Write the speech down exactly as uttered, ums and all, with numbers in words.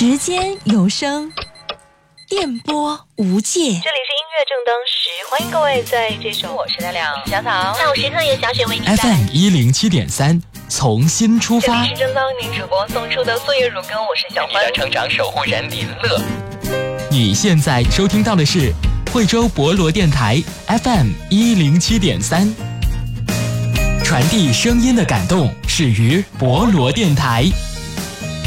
时间有声，电波无界。这里是音乐正当时，欢迎各位在这首我是大亮小草下午时刻也小雪为你带来 F M 一零七点三，从新出发。 这里是正当您主播送出的岁月如歌，我是小欢， 成长守护人林乐。 你现在收听到的是惠州博罗电台 F M 一零七点三，传递声音的感动始于博罗电台。